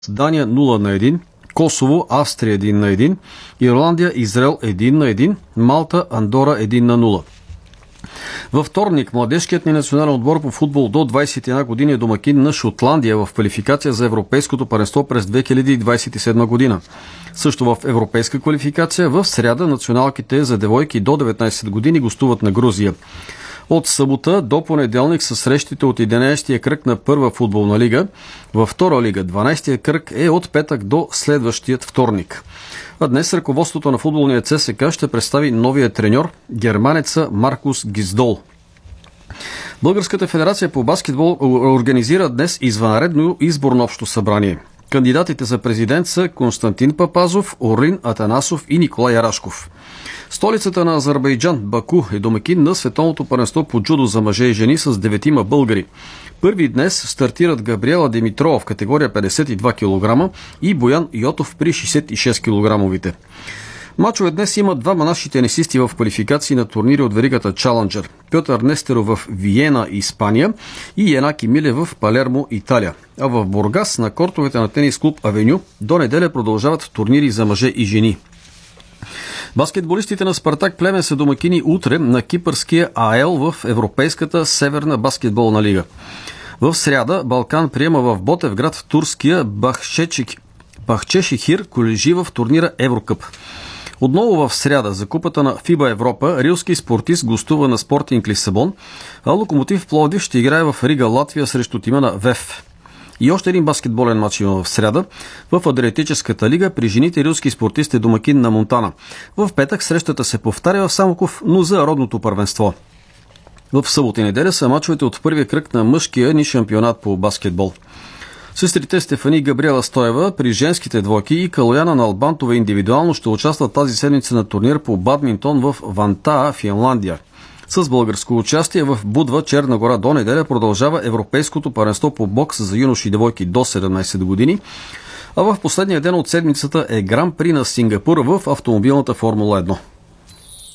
Дания 0-1, Косово, Австрия 1-1, Ирландия, Израел 1-1, Малта, Андора 1-0. Във вторник младежкият ни национален отбор по футбол до 21 години е домакин на Шотландия в квалификация за Европейското първенство през 2027 година. Също в европейска квалификация в сряда националките за девойки до 19 години гостуват на Грузия. От събота до понеделник са срещите от 11-тия кръг на първа футболна лига. Във втора лига 12-тия кръг е от петък до следващият вторник. А днес ръководството на футболния ЦСКА ще представи новия треньор, германеца Маркус Гисдол. Българската федерация по баскетбол организира днес извънредно изборно общо събрание. Кандидатите за президент са Константин Папазов, Орлин Атанасов и Николай Ярашков. Столицата на Азербайджан, Баку, е домакин на световното първенство по джудо за мъже и жени с 9 българи. Първи днес стартират Габриела Димитрова в категория 52 кг и Боян Йотов при 66 кг. Мачове днес имат двама наши тенисисти в квалификации на турнири от веригата Чаленджър. Пьотър Нестеров в Виена, Испания и Янаки Миле в Палермо, Италия. А в Бургас на кортовете на тенис клуб Авеню до неделя продължават турнири за мъже и жени. Баскетболистите на Спартак Плевен са домакини утре на кипърския АЕЛ в Европейската северна баскетболна лига. В сряда Балкан приема в Ботевград турския Бахчешихир колежи в турнира Еврокъп. Отново в сряда за купата на ФИБА Европа рилски спортист гостува на Спортинг Лисабон, а Локомотив Пловдив ще играе в Рига, Латвия срещу тима на ВЕФ. И още един баскетболен матч има в сряда. В Адриатическата лига при жените рилски спортист е домакин на Монтана. В петък срещата се повтаря в Самоков, но за родното първенство. В събота и неделя са мачовете от първия кръг на мъжкия ни шампионат по баскетбол. Сестрите Стефани и Габриела Стоева при женските двойки и Калояна Налбантова индивидуално ще участват тази седмица на турнир по бадминтон в Вантаа, Финландия. С българско участие в Будва, Черна гора до неделя продължава Европейското първенство по бокс за юноши и девойки до 17 години, а в последния ден от седмицата е Гран При на Сингапур в автомобилната Формула 1.